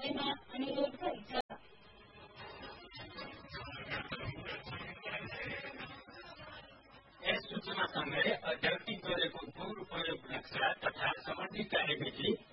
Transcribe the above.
गर्दैमा अनुरोध गरिन्छ। यस सूचनासँगै औद्योगिक गरेको दुरुपयोग नक्सा तथा सम्बन्धित कार्यविधि